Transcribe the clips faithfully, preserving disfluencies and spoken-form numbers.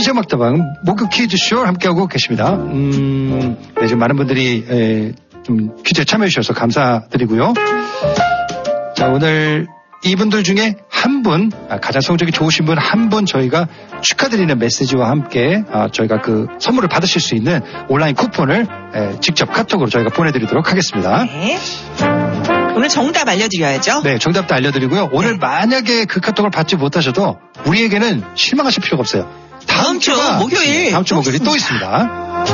한시음악다방 목요 퀴즈쇼 함께하고 계십니다. 음, 네, 지금 많은 분들이 에, 좀 퀴즈에 참여해주셔서 감사드리고요. 자, 오늘 이분들 중에 한 분, 가장 성적이 좋으신 분 한 분 저희가 축하드리는 메시지와 함께 아, 저희가 그 선물을 받으실 수 있는 온라인 쿠폰을 에, 직접 카톡으로 저희가 보내드리도록 하겠습니다. 네. 오늘 정답 알려드려야죠. 네, 정답도 알려드리고요. 오늘 네. 만약에 그 카톡을 받지 못하셔도 우리에게는 실망하실 필요가 없어요. 다음, 다음 주 주가, 목요일 다음 주 또 목요일이 또 있습니다.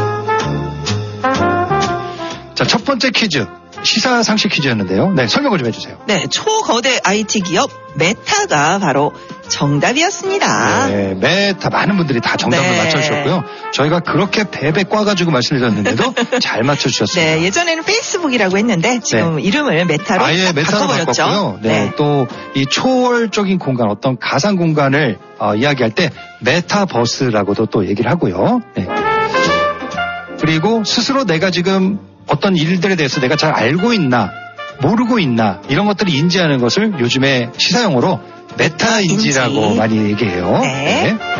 자, 첫 번째 퀴즈. 시사 상식 퀴즈였는데요. 네, 설명을 좀 해주세요. 네, 초거대 아이티 기업 메타가 바로 정답이었습니다. 네, 메타 많은 분들이 다 정답을 네. 맞춰주셨고요. 저희가 그렇게 베베 꽈가지고 말씀드렸는데도 잘 맞춰주셨습니다. 네, 예전에는 페이스북이라고 했는데 지금 네. 이름을 메타로 아예 메타로 바꿔버렸죠. 바꿨고요. 네, 네. 또 이 초월적인 공간, 어떤 가상 공간을 어, 이야기할 때 메타버스라고도 또 얘기를 하고요. 네. 그리고 스스로 내가 지금 어떤 일들에 대해서 내가 잘 알고 있나 모르고 있나 이런 것들을 인지하는 것을 요즘에 시사용어로 메타인지라고 인지. 많이 얘기해요. 네. 네.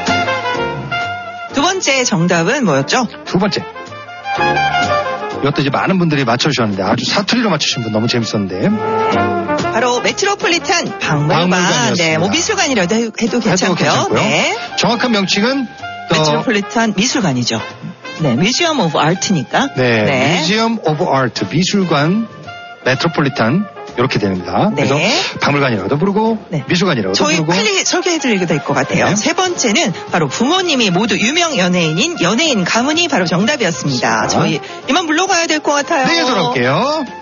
두 번째 정답은 뭐였죠? 두 번째. 이것도 이제 많은 분들이 맞춰주셨는데 아주 사투리로 맞추신 분 너무 재밌었는데. 바로 메트로폴리탄 박물관. 박물관이었습니다. 네, 뭐 미술관이라도 해도, 해도 괜찮고요. 괜찮고요. 네. 정확한 명칭은 또 메트로폴리탄 미술관이죠. 네, 뮤지엄 오브 아트니까. 네, 네. 뮤지엄 오브 아트 미술관 메트로폴리탄 이렇게 됩니다. 네. 그래서 박물관이라고도 부르고 네. 미술관이라고도 저희 부르고. 빨리 소개해드리게 될 것 같아요. 네. 세 번째는 바로 부모님이 모두 유명 연예인인 연예인 가문이 바로 정답이었습니다. 자. 저희 이만 물러가야 될 것 같아요. 내일 돌아올게요.